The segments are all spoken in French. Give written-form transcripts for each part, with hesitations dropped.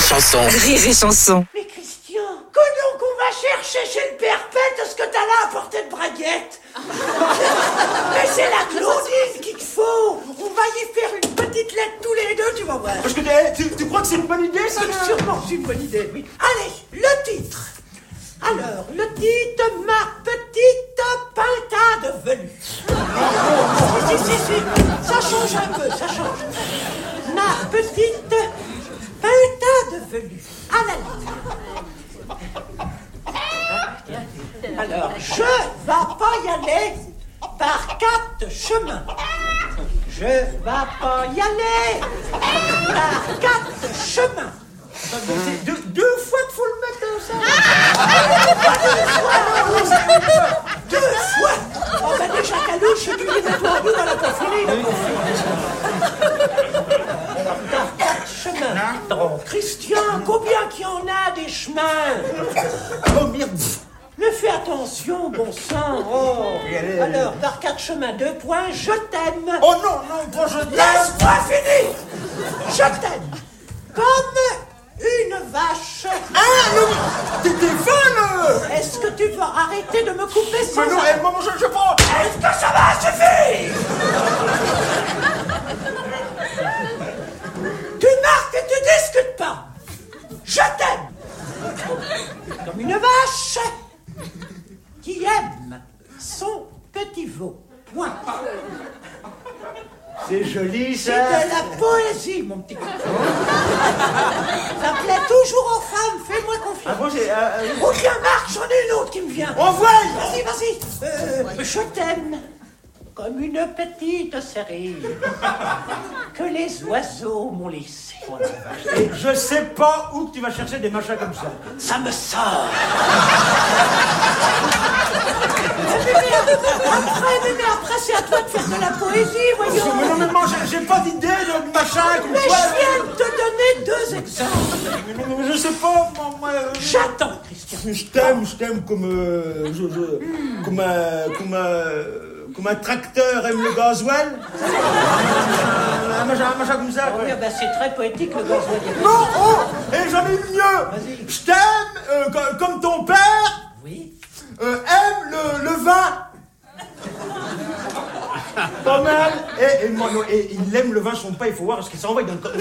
Chanson. Rire et Chanson. Mais Christian, quand donc on va chercher chez le perpète ce que t'as là à portée de braguette? Mais c'est la Claudine qu'il te faut. On va y faire une petite lettre tous les deux, tu vas voir. Parce que tu crois que c'est une bonne idée, ça? Sûrement c'est une bonne idée, oui. Allez, le titre. Alors, le titre, ma petite pintade velue. Si. Ça change un peu, ça change. Ma petite pintade velue. À la lettre. Alors, je vais pas y aller par 4 chemins. Je vais pas y aller par 4 chemins. C'est deux fois qu'il faut le mettre comme ça. Deux fois. Oh ben déjà Calouche, tu les mets toi en bout dans la coffrerie. Par 4 chemins. Oh, Christian, combien qu'il y en a des chemins? Oh merde. Mais fais attention, bon sang. Oh. Alors, par 4 chemins, 2 points, je t'aime. Oh non, bon, je t'aime. Laisse-moi finir. Je t'aime. Comme une vache. Ah, t'es folle. Est-ce que tu vas arrêter de me couper sans Mais non, arrêt? maman, je prends. Est-ce que ça va suffire? Tu marques et tu discutes pas. Je t'aime. Comme une vache qui aime son petit veau. Point. C'est joli, C'est ça. de la poésie, mon petit coco. Ça plaît toujours aux femmes, fais-moi confiance. Ah, moi, j'ai... Ou bien Marc, j'en ai une autre qui me vient. Envoie. Vas-y. Je t'aime comme une petite série que les oiseaux m'ont laissée. Et je sais pas où tu vas chercher des machins comme ça. Ça me sort. Mais après, c'est à toi de faire de la poésie, voyons. Mais non, maman, j'ai pas d'idée de machin comme Mais toi. je viens de te donner 2 exemples. Mais je sais pas, moi... J'attends, Christian. Je t'aime comme un tracteur aime le gasoil. Un machin comme ça. Oui, ben c'est très poétique le gasoil. Non, oh, et j'en ai une mieux. Vas-y. Je t'aime comme ton père Oui. aime le vin. Pas mal. Et il aime le vin, son pas, il faut voir ce qu'il s'envoie dans le corps.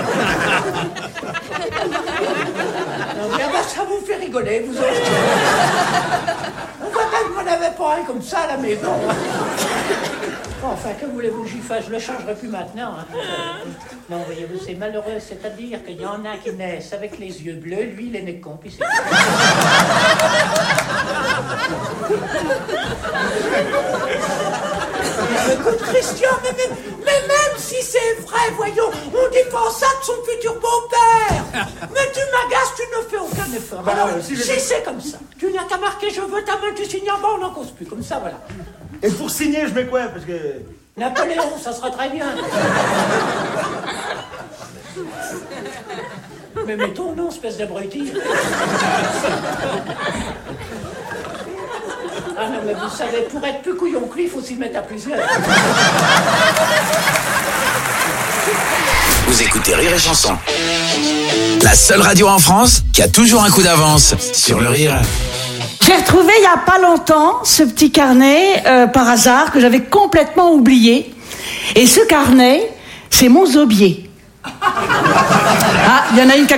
Non, mais ben, ça vous fait rigoler, vous autres. On voit bien que vous n'avez pas un comme ça, là, mais bon. Enfin, que voulez-vous que j'y fasse? Je le changerai plus maintenant. Hein. Non, voyez-vous, c'est malheureux. C'est-à-dire qu'il y en a qui naissent avec les yeux bleus. Lui, il est né con, puis c'est... Écoute, Christian, mais même si c'est vrai, voyons, on dit pas ça de son futur beau-père. Mais tu m'agaces, tu ne fais aucun effort. Bah, Alors, si c'est comme ça. Tu n'as qu'à marquer je veux ta main, tu signes en bas, on n'en cause plus. Comme ça, voilà. Et pour signer, je mets quoi? Parce que... Napoléon, ça sera très bien. Mais mets ton nom, espèce d'abruti. Ah non, mais vous savez, pour être plus couillon que lui, il faut s'y mettre à plusieurs. Vous écoutez Rire et Chanson. La seule radio en France qui a toujours un coup d'avance sur le rire. J'ai retrouvé il n'y a pas longtemps ce petit carnet par hasard que j'avais complètement oublié. Et ce carnet, c'est mon zobier. Ah, il y en a une qui a